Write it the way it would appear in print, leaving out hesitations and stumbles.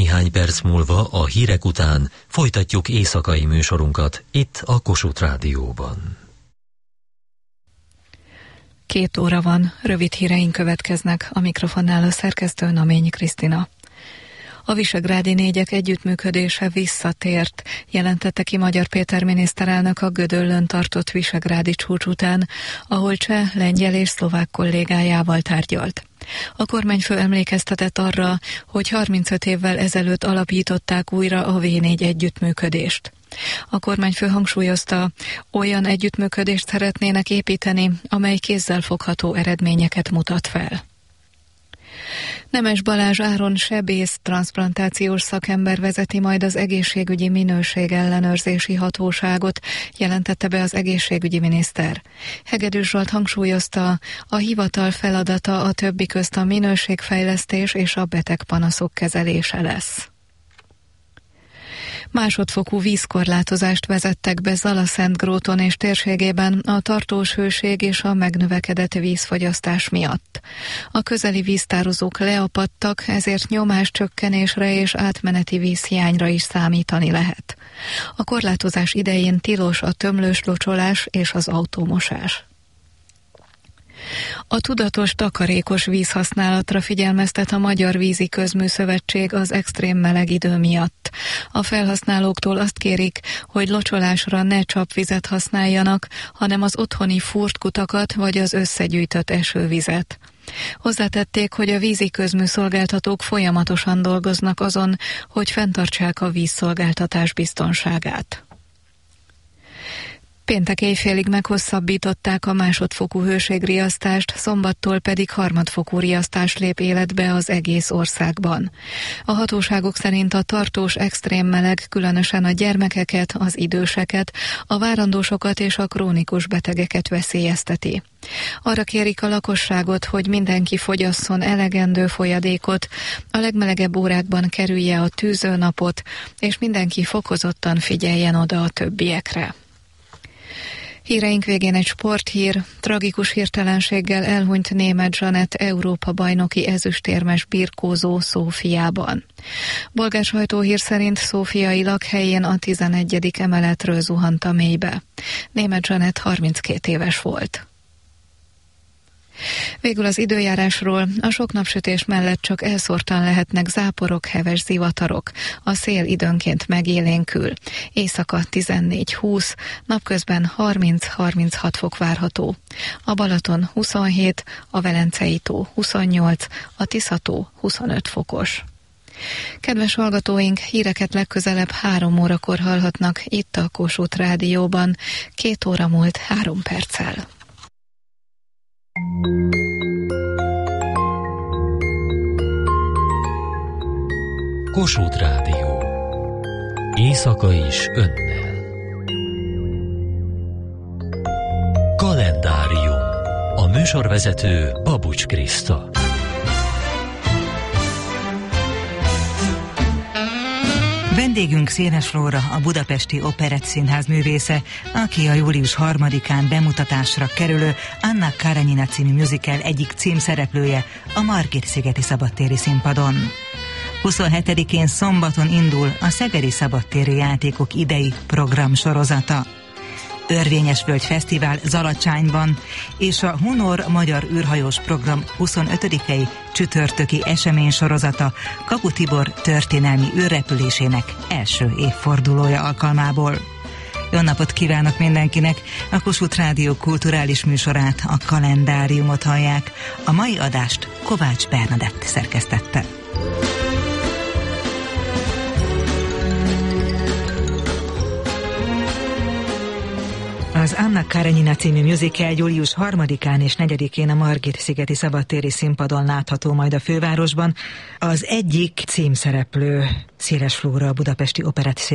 Néhány perc múlva a hírek után folytatjuk éjszakai műsorunkat itt a Kossuth Rádióban. 2 óra van, rövid híreink következnek, a mikrofonnál a szerkesztő Naményi Krisztina. A visegrádi négyek együttműködése visszatért, jelentette ki Magyar Péter miniszterelnök a Gödöllőn tartott visegrádi csúcs után, ahol cseh, lengyel és szlovák kollégájával tárgyalt. A kormányfő emlékeztetett arra, hogy 35 évvel ezelőtt alapították újra a V4 együttműködést. A kormányfő hangsúlyozta, olyan együttműködést szeretnének építeni, amely kézzelfogható eredményeket mutat fel. Nemes Balázs Áron sebész transzplantációs szakember vezeti majd az egészségügyi minőségellenőrzési hatóságot, jelentette be az egészségügyi miniszter. Hegedűs Zsolt hangsúlyozta, a hivatal feladata a többi közt a minőségfejlesztés és a betegpanaszok kezelése lesz. Másodfokú vízkorlátozást vezettek be Zalaszentgróton és térségében a tartós hőség és a megnövekedett vízfogyasztás miatt. A közeli víztározók leapadtak, ezért nyomáscsökkenésre és átmeneti vízhiányra is számítani lehet. A korlátozás idején tilos a tömlős locsolás és az autómosás. A tudatos, takarékos vízhasználatra figyelmeztet a Magyar Vízi Közműszövetség az extrém meleg idő miatt. A felhasználóktól azt kérik, hogy locsolásra ne csapvizet használjanak, hanem az otthoni fúrt kutakat vagy az összegyűjtött esővizet. Hozzátették, hogy a vízi közműszolgáltatók folyamatosan dolgoznak azon, hogy fenntartsák a vízszolgáltatás biztonságát. Péntek éjfélig meghosszabbították a másodfokú hőségriasztást, szombattól pedig harmadfokú riasztás lép életbe az egész országban. A hatóságok szerint a tartós extrém meleg különösen a gyermekeket, az időseket, a várandósokat és a krónikus betegeket veszélyezteti. Arra kérik a lakosságot, hogy mindenki fogyasszon elegendő folyadékot, a legmelegebb órákban kerülje a tűzőnapot, és mindenki fokozottan figyeljen oda a többiekre. Híreink végén egy sporthír. Tragikus hirtelenséggel elhunyt Németh Zsanett Európa-bajnoki ezüstérmes birkózó Szófiában. Bolgár sajtóhír szerint szófiai lakhelyén a 11. emeletről zuhant a mélybe. Németh Zsanett 32 éves volt. Végül az időjárásról. A sok napsütés mellett csak elszórtan lehetnek záporok, heves zivatarok. A szél időnként megélénkül. Éjszaka 14-20, napközben 30-36 fok várható. A Balaton 27, a Velencei tó 28, a Tisza-tó 25 fokos. Kedves hallgatóink, híreket legközelebb 3 órakor hallhatnak itt a Kossuth Rádióban. 2 óra múlt 3 perccel. Kossuth Rádió. Éjszaka is önnel. Kalendárium. A műsorvezető Babucs Kriszta. Vendégünk Szénes Flóra, a Budapesti Operettszínház művésze, aki a július 3-án bemutatásra kerülő Anna Karenina című musical egyik címszereplője a Margit-szigeti szabadtéri színpadon. 27-én szombaton indul a Szegedi Szabadtéri Játékok idei programsorozata. Örvényesvölgy Fesztivál Zalacsányban és a Hunor Magyar űrhajós program 25. csütörtöki eseménysorozata Kapu Tibor történelmi űrrepülésének első évfordulója alkalmából. Jó napot kívánok mindenkinek! A Kossuth Rádió kulturális műsorát, a Kalendáriumot hallják. A mai adást Kovács Bernadett szerkesztette. Az Anna Karenina című musical július 3-án és 4-én a Margit-szigeti szabadtéri színpadon látható majd a fővárosban. Az egyik címszereplő Széles Flóra, a Budapesti Operettszínház